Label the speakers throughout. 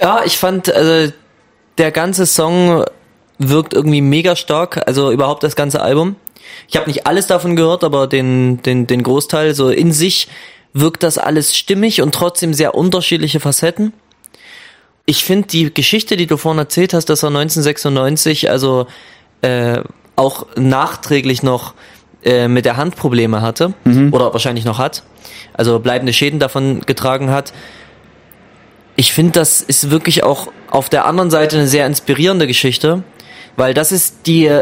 Speaker 1: Ja, ich fand, der ganze Song wirkt irgendwie mega stark, also überhaupt das ganze Album. Ich habe nicht alles davon gehört, aber den Großteil, so in sich wirkt das alles stimmig und trotzdem sehr unterschiedliche Facetten. Ich finde die Geschichte, die du vorhin erzählt hast, dass er 1996 auch nachträglich noch mit der Hand Probleme hatte oder wahrscheinlich noch hat, also bleibende Schäden davon getragen hat. Ich finde, das ist wirklich auch auf der anderen Seite eine sehr inspirierende Geschichte, weil das ist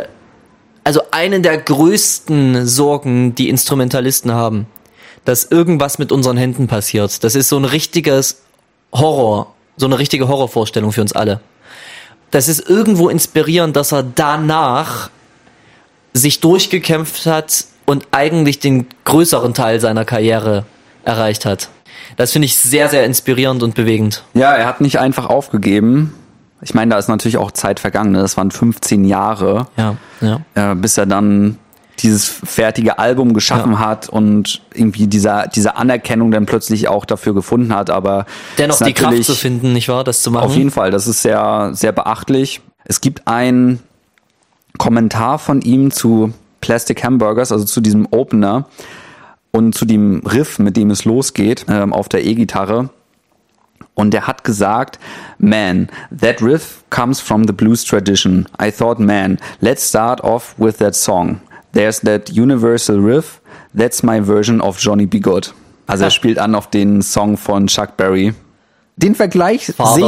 Speaker 1: eine der größten Sorgen, die Instrumentalisten haben, dass irgendwas mit unseren Händen passiert. Das ist so ein richtiges Horror, so eine richtige Horrorvorstellung für uns alle. Das ist irgendwo inspirierend, dass er danach sich durchgekämpft hat und eigentlich den größeren Teil seiner Karriere erreicht hat. Das finde ich sehr, sehr inspirierend und bewegend.
Speaker 2: Ja, er hat nicht einfach aufgegeben. Ich meine, da ist natürlich auch Zeit vergangen. Das waren 15 Jahre, bis er dann dieses fertige Album geschaffen hat und irgendwie diese Anerkennung dann plötzlich auch dafür gefunden hat. Aber
Speaker 1: dennoch die Kraft zu finden, nicht wahr, das zu machen?
Speaker 2: Auf jeden Fall, das ist sehr, sehr beachtlich. Es gibt einen Kommentar von ihm zu Plastic Hamburgers, also zu diesem Opener und zu dem Riff, mit dem es losgeht, auf der E-Gitarre. Und er hat gesagt, man, that riff comes from the blues tradition. I thought, man, let's start off with that song. There's that universal riff. That's my version of Johnny B. Good. Also er spielt an auf den Song von Chuck Berry. Den Vergleich sehe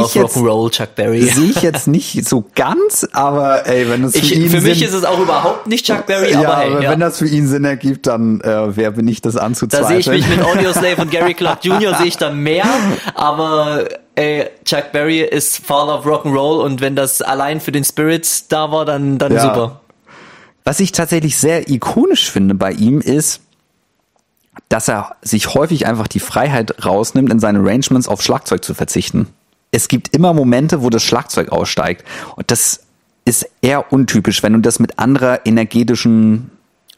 Speaker 2: ich jetzt nicht so ganz, aber ey, wenn es
Speaker 1: für mich ist es auch überhaupt nicht Chuck Berry, aber hey.
Speaker 2: Wenn das für ihn Sinn ergibt, dann wer bin ich, das anzuzweifeln?
Speaker 1: Da sehe ich mich mit Audioslave und Gary Clark Jr. sehe ich da mehr, aber Chuck Berry ist Father of Rock'n'Roll und wenn das allein für den Spirit da war, dann super.
Speaker 2: Was ich tatsächlich sehr ikonisch finde bei ihm ist, dass er sich häufig einfach die Freiheit rausnimmt, in seinen Arrangements auf Schlagzeug zu verzichten. Es gibt immer Momente, wo das Schlagzeug aussteigt. Und das ist eher untypisch, wenn du das mit anderer energetischer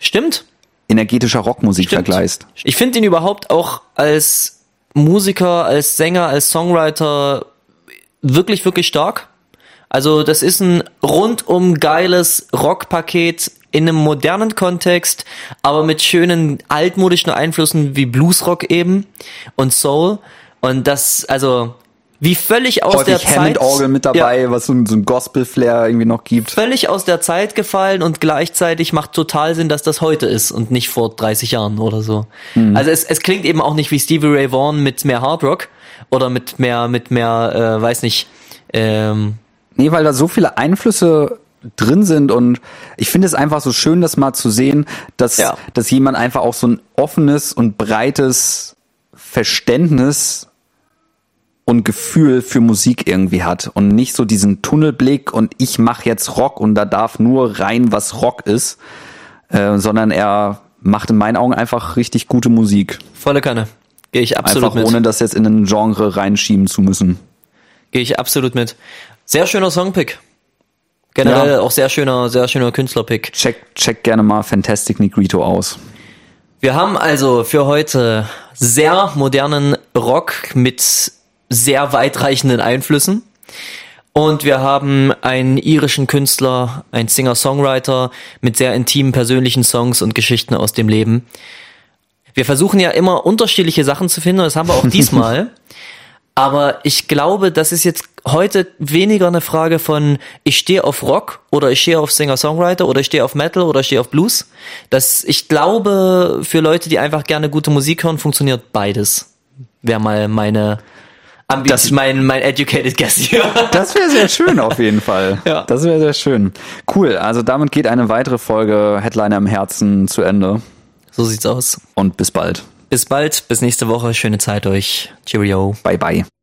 Speaker 2: Rockmusik vergleichst.
Speaker 1: Ich finde ihn überhaupt auch als Musiker, als Sänger, als Songwriter wirklich, wirklich stark. Also das ist ein rundum geiles Rockpaket in einem modernen Kontext, aber mit schönen altmodischen Einflüssen wie Bluesrock eben und Soul. Und das, also wie völlig aus der Zeit.
Speaker 2: Hammond-Orgel mit dabei, was so ein Gospel-Flair irgendwie noch gibt.
Speaker 1: Völlig aus der Zeit gefallen und gleichzeitig macht total Sinn, dass das heute ist und nicht vor 30 Jahren oder so. Also es klingt eben auch nicht wie Stevie Ray Vaughan mit mehr Hardrock oder mit mehr, weiß nicht.
Speaker 2: Nee, weil da so viele Einflüsse drin sind und ich finde es einfach so schön, das mal zu sehen, dass jemand einfach auch so ein offenes und breites Verständnis und Gefühl für Musik irgendwie hat und nicht so diesen Tunnelblick und ich mache jetzt Rock und da darf nur rein, was Rock ist, sondern er macht in meinen Augen einfach richtig gute Musik.
Speaker 1: Volle Kanne. Gehe ich absolut
Speaker 2: einfach
Speaker 1: mit.
Speaker 2: Ohne das jetzt in ein Genre reinschieben zu müssen.
Speaker 1: Gehe ich absolut mit. Sehr schöner Songpick. Generell auch sehr schöner Künstlerpick.
Speaker 2: Check gerne mal Fantastic Negrito aus.
Speaker 1: Wir haben also für heute sehr modernen Rock mit sehr weitreichenden Einflüssen. Und wir haben einen irischen Künstler, einen Singer-Songwriter mit sehr intimen persönlichen Songs und Geschichten aus dem Leben. Wir versuchen ja immer unterschiedliche Sachen zu finden, und das haben wir auch diesmal. Aber ich glaube, das ist jetzt heute weniger eine Frage von, ich stehe auf Rock oder ich stehe auf Singer-Songwriter oder ich stehe auf Metal oder ich stehe auf Blues. Ich glaube, für Leute, die einfach gerne gute Musik hören, funktioniert beides. Wäre mal mein educated guess hier.
Speaker 2: Das wäre sehr schön auf jeden Fall. Ja. Das wäre sehr schön. Cool, also damit geht eine weitere Folge Headliner im Herzen zu Ende.
Speaker 1: So sieht's aus.
Speaker 2: Und bis bald.
Speaker 1: Bis bald, bis nächste Woche. Schöne Zeit euch. Cheerio.
Speaker 2: Bye bye.